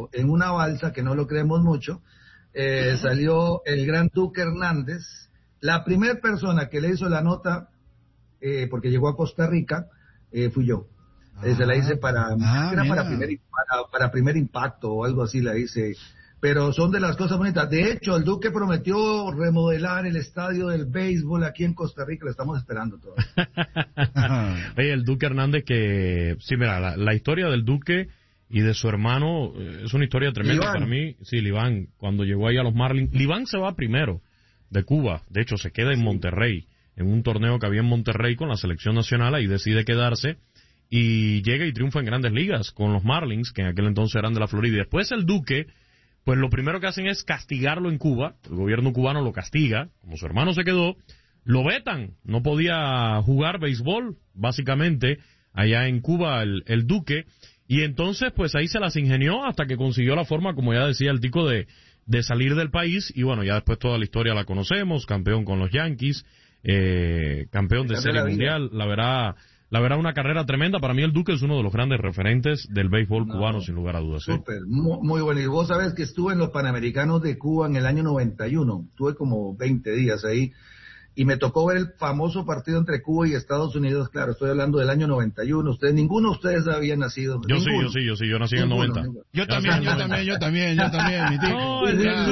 en una balsa, que no lo creemos mucho, salió el gran Duque Hernández. La primera persona que le hizo la nota, porque llegó a Costa Rica, fui yo. Se la hice para primer impacto o algo así, la hice. Pero son de las cosas bonitas. De hecho, el Duque prometió remodelar el estadio del béisbol aquí en Costa Rica. Lo estamos esperando todavía. Oye, el Duque Hernández que... Sí, mira, la historia del Duque y de su hermano es una historia tremenda Liván. para mí. Sí, Liván, cuando llegó ahí a los Marlins. Liván se va primero de Cuba. De hecho, se queda en Monterrey, en un torneo que había en Monterrey con la selección nacional. Ahí decide quedarse y llega y triunfa en Grandes Ligas con los Marlins, que en aquel entonces eran de la Florida. Y después el Duque... Pues lo primero que hacen es castigarlo en Cuba. El gobierno cubano lo castiga. Como su hermano se quedó, lo vetan. No podía jugar béisbol, básicamente, allá en Cuba el Duque. Y entonces, pues ahí se las ingenió hasta que consiguió la forma, como ya decía el tico, de salir del país. Y bueno, ya después toda la historia la conocemos. Campeón con los Yankees, campeón de Serie Mundial. La verdad, una carrera tremenda. Para mí el Duque es uno de los grandes referentes del béisbol cubano, sin lugar a dudas. Súper, muy bueno. Y vos sabés que estuve en los Panamericanos de Cuba en el año 91. Estuve como 20 días ahí. Y me tocó ver el famoso partido entre Cuba y Estados Unidos. Claro, estoy hablando del año 91. Ninguno de ustedes había nacido. Yo sí, yo nací en el 90. Yo también, mi tío. No,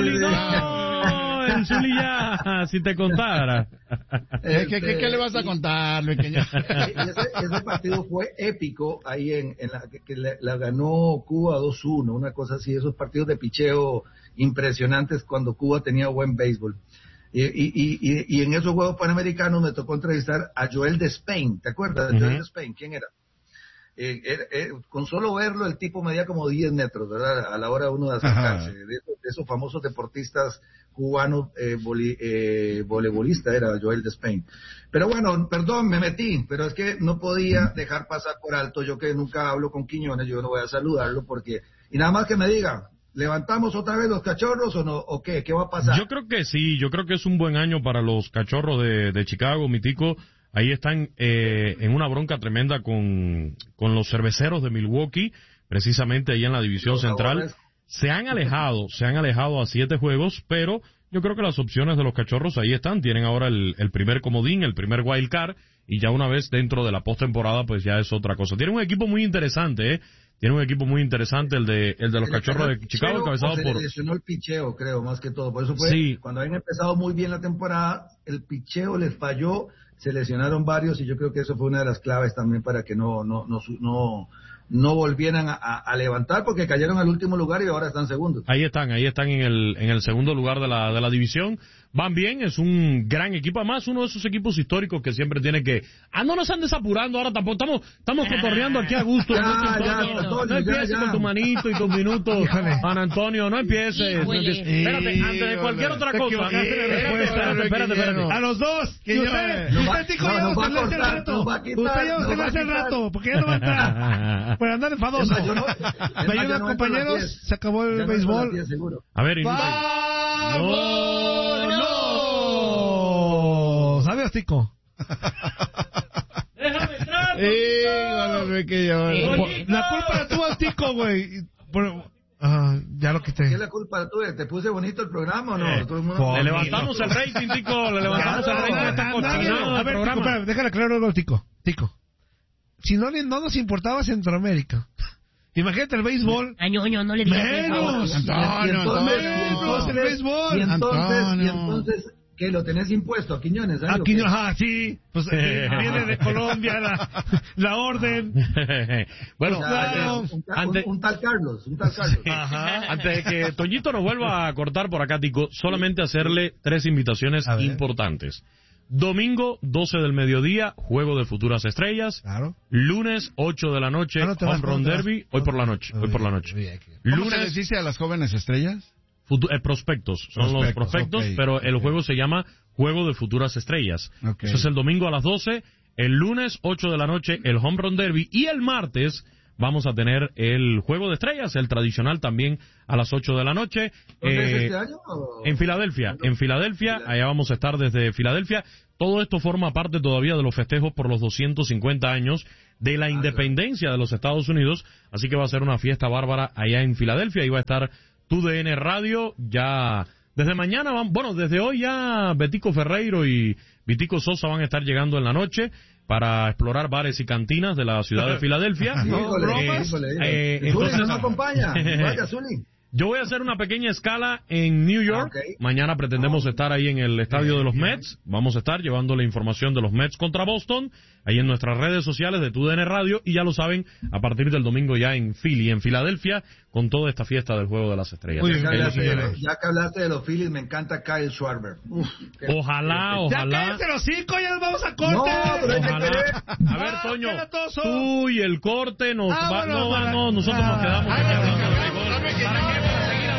el Zuli ya, si te contara. ¿Qué le vas a contar, pequeño? Ese partido fue épico ahí que la ganó Cuba 2-1, una cosa así, esos partidos de picheo impresionantes cuando Cuba tenía buen béisbol. Y en esos Juegos Panamericanos me tocó entrevistar a Joel Despain, ¿te acuerdas de Joel Despain? ¿Quién era? Con solo verlo el tipo medía como 10 metros, ¿verdad? A la hora uno de acercarse, de esos famosos deportistas cubanos, voleibolistas era Joel Despain. Pero bueno, perdón, me metí, pero es que no podía dejar pasar por alto, yo que nunca hablo con Quiñones, yo no voy a saludarlo porque, y nada más que me diga, ¿levantamos otra vez los Cachorros o no? ¿O qué? ¿Qué va a pasar? Yo creo que sí, yo creo que es un buen año para los Cachorros de Chicago, mi tico. Ahí están en una bronca tremenda con los Cerveceros de Milwaukee, precisamente ahí en la división central. Se han alejado a 7 juegos, pero yo creo que las opciones de los Cachorros ahí están. Tienen ahora el primer comodín, el primer wild card, y ya una vez dentro de la postemporada, pues ya es otra cosa. Tienen un equipo muy interesante, Tiene un equipo muy interesante, el de los Cachorros de Chicago, encabezado por... Se lesionó el picheo, creo, más que todo. Por eso fue, cuando habían empezado muy bien la temporada, el picheo les falló, se lesionaron varios, y yo creo que eso fue una de las claves también para que no volvieran a levantar, porque cayeron al último lugar y ahora están segundos. Ahí están en el segundo lugar de la división. Van bien, es un gran equipo, además uno de esos equipos históricos que siempre tiene que... no nos están desapurando ahora tampoco, estamos cotorreando aquí a gusto. No empieces con tu manito y tus minutos, Juan Antonio, no empieces. Espérate, antes de cualquier otra cosa. Espérate. A los dos. Usted dijo ya no se hace el rato. Usted ya no se hace el rato, porque ya no va a entrar. Por andar enfadoso. Me ayudan, compañeros, se acabó el béisbol. A ver, ¿Sabes, Tico? ¡Déjame entrar! La culpa la tuvo el Tico, güey. Ya lo quité. ¿Qué es la culpa tuya? ¿Te puse bonito el programa o no? Todo el mundo... Le levantamos el rating, Tico. Le levantamos el rating de esta cochinada. A ver, Tico, déjale aclarar algo, Tico. Si no nos importaba Centroamérica, imagínate el béisbol. No le digas menos. Antonio, el béisbol. Y entonces, ¿qué? ¿Lo tenés impuesto a Quiñones? Sí. Pues viene de Colombia la orden. Bueno, un tal Carlos. Antes de que Toñito nos vuelva a cortar por acá, Tico, solamente hacerle 3 invitaciones importantes. Domingo, 12 del mediodía, Juego de Futuras Estrellas. Claro. Lunes, 8 de la noche, Home Run Derby. Hoy por la noche. ¿Cómo se les dice a las jóvenes estrellas? Prospectos, son los prospectos, pero el juego se llama Juego de Futuras Estrellas. Eso es el domingo a las 12, el lunes 8 de la noche el Home Run Derby, y el martes vamos a tener el Juego de Estrellas, el tradicional también a las 8 de la noche. ¿Dónde es este año? En Filadelfia, allá vamos a estar desde Filadelfia. Todo esto forma parte todavía de los festejos por los 250 años de la independencia de los Estados Unidos, así que va a ser una fiesta bárbara allá en Filadelfia. Ahí va a estar TUDN Radio, ya desde mañana, desde hoy ya Betico Ferreiro y Vitico Sosa van a estar llegando en la noche para explorar bares y cantinas de la ciudad de Filadelfia. Entonces, ¿no nos acompaña? Vaya, Zuli. Yo voy a hacer una pequeña escala en New York. Mañana pretendemos estar ahí en el estadio de los Mets. Vamos a estar llevando la información de los Mets contra Boston, ahí en nuestras redes sociales de TUDN Radio. Y ya lo saben, a partir del domingo ya en Philly, en Filadelfia, con toda esta fiesta del Juego de las Estrellas. Ya que hablaste de los Phillies, me encanta Kyle Schwarber. Ojalá. Ya cállate los 5, ya nos vamos a corte. Ojalá. A ver, Toño, tú y el corte nosotros nos quedamos aquí hablando de béisbol.